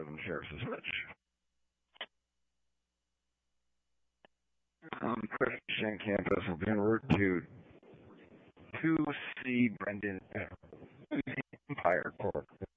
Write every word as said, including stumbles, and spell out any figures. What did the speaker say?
live in Sheriff's Village. Um, Christian campus will be en route to to see Brendan uh, Empire Court.